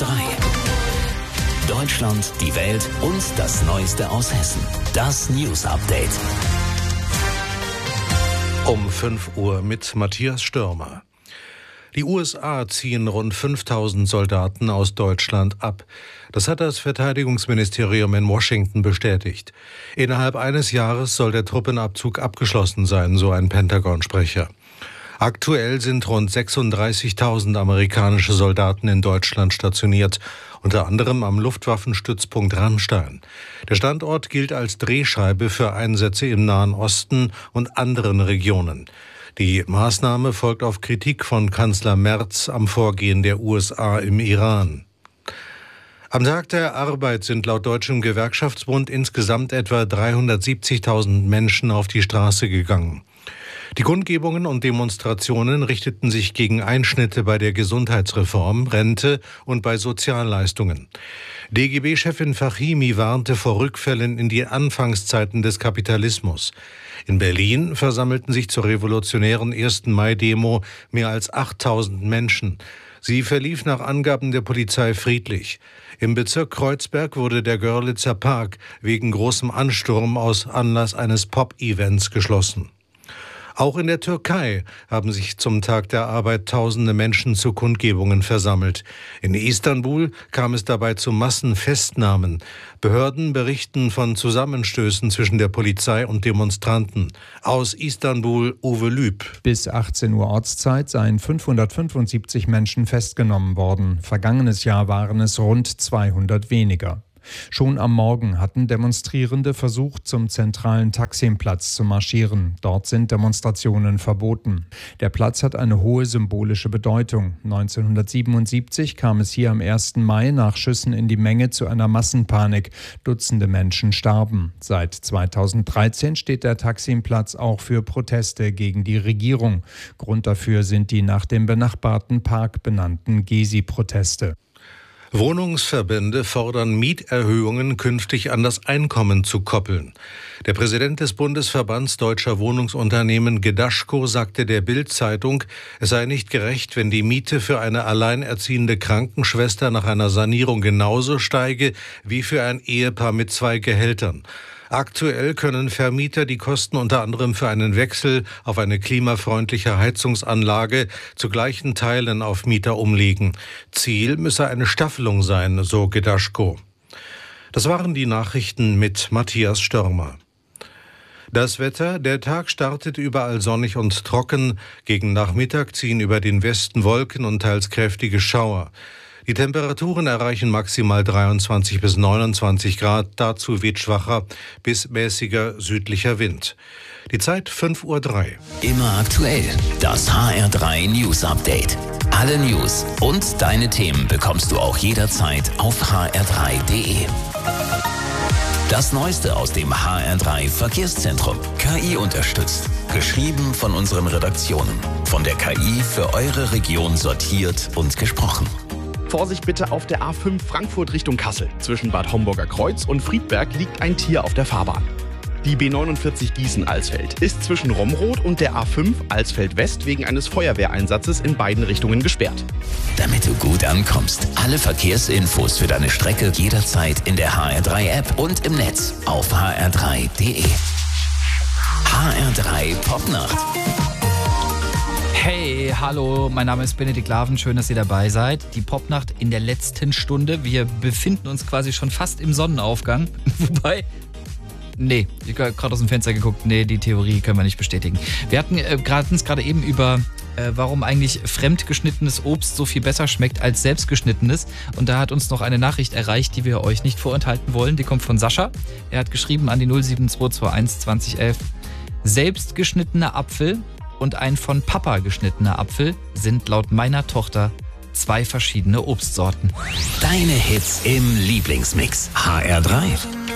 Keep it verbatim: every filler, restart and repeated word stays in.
drei. Deutschland, die Welt und das Neueste aus Hessen. Das News Update. Um fünf Uhr mit Matthias Stürmer. Die U S A ziehen rund fünftausend Soldaten aus Deutschland ab. Das hat das Verteidigungsministerium in Washington bestätigt. Innerhalb eines Jahres soll der Truppenabzug abgeschlossen sein, so ein Pentagon-Sprecher. Aktuell sind rund sechsunddreißigtausend amerikanische Soldaten in Deutschland stationiert, unter anderem am Luftwaffenstützpunkt Ramstein. Der Standort gilt als Drehscheibe für Einsätze im Nahen Osten und anderen Regionen. Die Maßnahme folgt auf Kritik von Kanzler Merz am Vorgehen der U S A im Iran. Am Tag der Arbeit sind laut Deutschem Gewerkschaftsbund insgesamt etwa dreihundertsiebzigtausend Menschen auf die Straße gegangen. Die Kundgebungen und Demonstrationen richteten sich gegen Einschnitte bei der Gesundheitsreform, Rente und bei Sozialleistungen. D G B-Chefin Fachimi warnte vor Rückfällen in die Anfangszeiten des Kapitalismus. In Berlin versammelten sich zur revolutionären ersten Mai-Demo mehr als achttausend Menschen. Sie verlief nach Angaben der Polizei friedlich. Im Bezirk Kreuzberg wurde der Görlitzer Park wegen großem Ansturm aus Anlass eines Pop-Events geschlossen. Auch in der Türkei haben sich zum Tag der Arbeit tausende Menschen zu Kundgebungen versammelt. In Istanbul kam es dabei zu Massenfestnahmen. Behörden berichten von Zusammenstößen zwischen der Polizei und Demonstranten. Aus Istanbul Uwe Lüb. Bis achtzehn Uhr Ortszeit seien fünfhundertfünfundsiebzig Menschen festgenommen worden. Vergangenes Jahr waren es rund zweihundert weniger. Schon am Morgen hatten Demonstrierende versucht, zum zentralen Taksimplatz zu marschieren. Dort sind Demonstrationen verboten. Der Platz hat eine hohe symbolische Bedeutung. neunzehnhundertsiebenundsiebzig kam es hier am ersten Mai nach Schüssen in die Menge zu einer Massenpanik. Dutzende Menschen starben. Seit zweitausenddreizehn steht der Taksimplatz auch für Proteste gegen die Regierung. Grund dafür sind die nach dem benachbarten Park benannten Gezi-Proteste. Wohnungsverbände fordern Mieterhöhungen künftig an das Einkommen zu koppeln. Der Präsident des Bundesverbands Deutscher Wohnungsunternehmen Gedaschko sagte der Bild-Zeitung, es sei nicht gerecht, wenn die Miete für eine alleinerziehende Krankenschwester nach einer Sanierung genauso steige wie für ein Ehepaar mit zwei Gehältern. Aktuell können Vermieter die Kosten unter anderem für einen Wechsel auf eine klimafreundliche Heizungsanlage zu gleichen Teilen auf Mieter umlegen. Ziel müsse eine Staffelung sein, so Gedaschko. Das waren die Nachrichten mit Matthias Stürmer. Das Wetter: Der Tag startet überall sonnig und trocken. Gegen Nachmittag ziehen über den Westen Wolken und teils kräftige Schauer. Die Temperaturen erreichen maximal dreiundzwanzig bis neunundzwanzig Grad, dazu weht schwacher bis mäßiger südlicher Wind. Die Zeit fünf Uhr drei. Immer aktuell, das H R drei News Update. Alle News und deine Themen bekommst du auch jederzeit auf h r drei punkt d e. Das Neueste aus dem H R drei Verkehrszentrum. K I unterstützt. Geschrieben von unseren Redaktionen. Von der K I für eure Region sortiert und gesprochen. Vorsicht bitte auf der A fünf Frankfurt Richtung Kassel. Zwischen Bad Homburger Kreuz und Friedberg liegt ein Tier auf der Fahrbahn. Die B neunundvierzig Gießen-Alsfeld ist zwischen Romrod und der A fünf Alsfeld West wegen eines Feuerwehreinsatzes in beiden Richtungen gesperrt. Damit du gut ankommst, alle Verkehrsinfos für deine Strecke jederzeit in der H R drei App und im Netz auf h r drei punkt d e. H R drei Popnacht. Hey, hallo, mein Name ist Benedikt Laven, schön, dass ihr dabei seid. Die Popnacht in der letzten Stunde. Wir befinden uns quasi schon fast im Sonnenaufgang. Wobei, nee, ich habe gerade aus dem Fenster geguckt, nee, die Theorie können wir nicht bestätigen. Wir hatten äh, uns gerade eben über, äh, warum eigentlich fremdgeschnittenes Obst so viel besser schmeckt als selbstgeschnittenes. Und da hat uns noch eine Nachricht erreicht, die wir euch nicht vorenthalten wollen. Die kommt von Sascha. Er hat geschrieben an die null sieben zwei zwei eins zwanzig elf. Selbstgeschnittener Apfel und ein von Papa geschnittener Apfel sind laut meiner Tochter zwei verschiedene Obstsorten. Deine Hits im Lieblingsmix. H R drei